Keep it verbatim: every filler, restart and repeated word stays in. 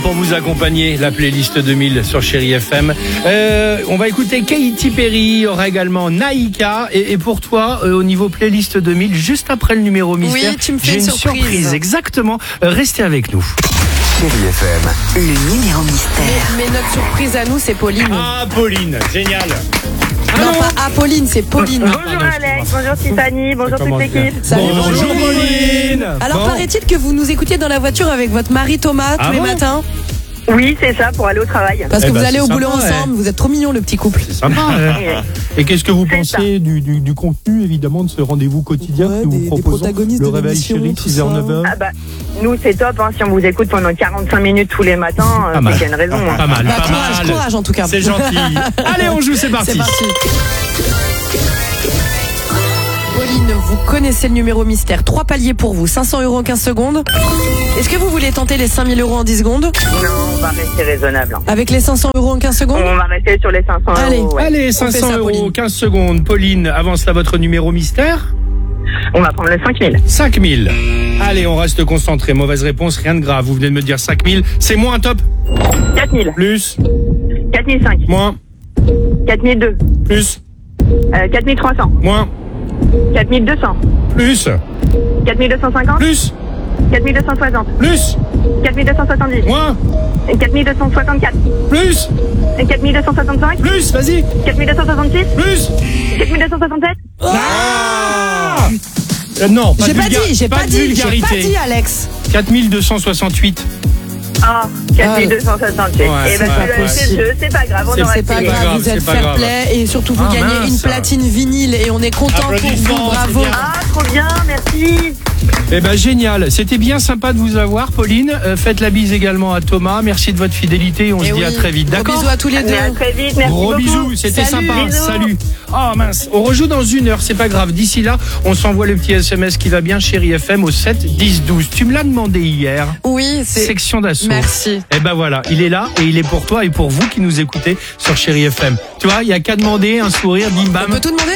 pour vous accompagner, la playlist deux mille sur Chérie F M. Euh, on va écouter Katy Perry, il y aura également Naïka. Et, et pour toi, euh, au niveau playlist deux mille, juste après le numéro mystère, oui, tu me fais j'ai une une surprise. surprise. Exactement. Euh, restez avec nous. Chérie F M. Le numéro mystère. Mais, mais notre surprise à nous, c'est Pauline. Ah, Pauline, génial. non, pas Apolline, c'est Pauline. Bonjour Alex, bonjour Tiffany, bonjour toute l'équipe. Salut, Bonjour Pauline. Alors, Bon. paraît-il que vous nous écoutez dans la voiture avec votre mari Thomas Ah tous les bon matins. Oui, c'est ça, pour aller au travail. Parce Eh que ben, vous allez c'est au boulot sympa, ensemble, vous êtes trop mignons le petit couple. C'est sympa. hein. Et Et qu'est-ce que vous C'est pensez du, du, du contenu, évidemment, de ce rendez-vous quotidien Ouais, que nous des- vous des proposons? protagonistes Le de réveil l'émission, chéri, tout six heures, ça. neuf heures. ah bah, nous c'est top, hein, si on vous écoute pendant quarante-cinq minutes tous les matins, euh, Pas mal. c'est qu'il y a une raison. hein. Pas mal, Bah, pas courage, mal. courage en tout cas. C'est gentil. Allez, on joue, c'est parti. C'est parti. Pauline, vous connaissez le numéro mystère. Trois paliers pour vous, cinq cents euros en quinze secondes. Est-ce que vous voulez tenter les cinq mille euros en dix secondes? Non, on va rester raisonnable. hein. Avec les cinq cents euros en quinze secondes? On va rester sur les cinq cents Allez. euros. ouais. Allez, On cinq fait cents ça, euros, Pauline. quinze secondes. Pauline, avance là votre numéro mystère. On va prendre le cinq mille. cinq mille. Allez, on reste concentré. Mauvaise réponse, rien de grave. Vous venez de me dire cinq mille. C'est moins top. quatre mille. Plus. quatre mille cinq. Moins. quatre mille deux. Plus. Euh, quatre mille trois cents. Moins. quatre mille deux cents. Plus. quatre mille deux cent cinquante. Plus. quatre mille deux cent soixante. Plus. quatre mille deux cent soixante-dix. Moins. quatre mille deux cent soixante-quatre. Plus. quatre mille deux cent soixante-cinq. Plus. Vas-y. quatre mille deux cent soixante-six. Plus. quatre mille deux cent soixante-sept. Ah Euh, non, pas J'ai de pas vulga- dit, j'ai pas de dit, j'ai pas vulgarité. dit Alex. quatre mille deux cent soixante-huit. Ah, quatre mille deux cent soixante-huit. Ouais, Et ben, c'est tu pas l'as laissé possible. le jeu, c'est pas grave, on C'est aura C'est pas essayé. grave, grave, vous c'est êtes pas fair grave. play et surtout vous Ah, gagnez mince. une platine vinyle et on est content pour vous, Applaudissements, bravo. c'est bien. Ah, trop bien, merci. Eh ben génial, c'était bien sympa de vous avoir, Pauline. Euh, faites la bise également à Thomas. Merci de votre fidélité. On Et se dit oui. à très vite, Gros d'accord? bisous à tous les deux. Mais à très vite, merci Gros beaucoup. bisous, c'était Salut. sympa. Bisous. Salut. Oh mince, on rejoue dans une heure, c'est pas grave. D'ici là, on s'envoie le petit S M S qui va bien, Chérie F M au sept dix douze. Tu me l'as demandé hier. Oui, c'est. Section d'assaut. Merci. Eh ben voilà, il est là et il est pour toi et pour vous qui nous écoutez sur Chérie F M. Tu vois, il y a qu'à demander un sourire, bim On bam. peut tout demander?